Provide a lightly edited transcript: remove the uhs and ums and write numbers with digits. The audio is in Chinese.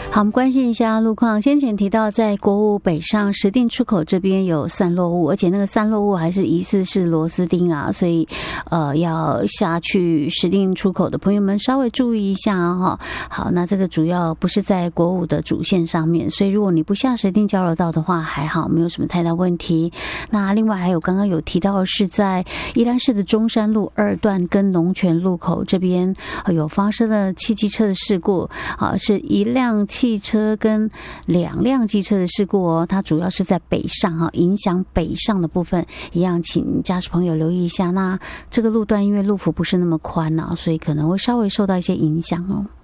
好，我们关心一下路况。先前提到，在国五北上石碇出口这边有散落物，而且那个散落物还是疑似是螺丝钉啊，所以要下去石碇出口的朋友们稍微注意一下啊。好，那这个主要不是在国五的主线上面，所以如果你不下石碇交流道的话，还好，没有什么太大问题。那另外还有刚刚有提到的是在宜兰市的中山路2段跟农泉路口这边有发生了汽机车的事故啊，是一辆汽车跟2辆机车的事故哦，它主要是在北上哈，影响北上的部分，一样请驾驶朋友留意一下。那这个路段因为路幅不是那么宽啊，所以可能会稍微受到一些影响哦。